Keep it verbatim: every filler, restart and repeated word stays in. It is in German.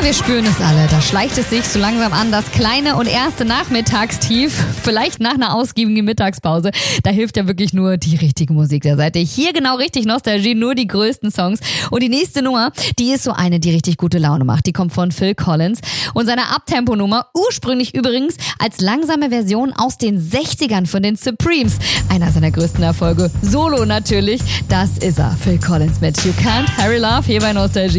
wir spüren es alle. Da schleicht es sich so langsam an, das kleine und erste Nachmittagstief. Vielleicht nach einer ausgiebigen Mittagspause. Da hilft ja wirklich nur die richtige Musik. Da seid ihr hier genau richtig. Nostalgie, nur die größten Songs. Und die nächste Nummer, die ist so eine, die richtig gute Laune macht. Die kommt von Phil Collins. Und seine Uptempo-Nummer, ursprünglich übrigens als langsame Version aus den sechzigern von den Supremes. Einer seiner größten Erfolge. Solo natürlich. Das ist er. Phil Collins mit You Can't Hurry Love hier bei Nostalgie.